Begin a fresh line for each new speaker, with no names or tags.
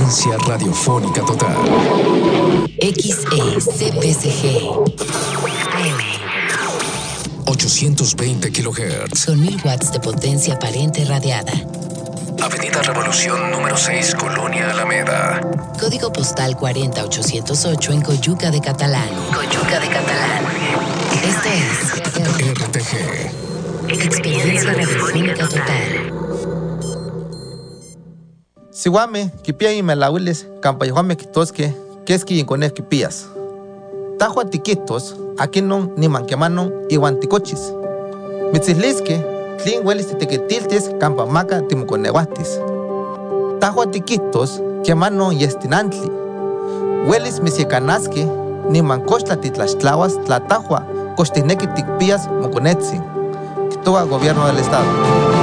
Frecuencia radiofónica total.
XECPSG. AM.
820 kHz.
Con 1000 watts de potencia aparente radiada.
Avenida Revolución número 6, Colonia Alameda.
Código postal 40808 en Coyuca de Catalán. Coyuca de Catalán. Esto es
RTG.
Experiencia radiofónica total.
Siwame, kipia y melawiles, campayohame kitosque, keski y conef kipias. Tajua tiquitos, aquí no ni manquemanon y guanticochis. Mitzislisque, tlin huelis titequetiltes, campamaca timuconewastis. Tajua tiquitos, quemano y estinantli. Huelis misiecanasque, ni mancochla titlaxtlawas, tlatajua, costinequi ticpias moconetzin. Kitoa gobierno del estado.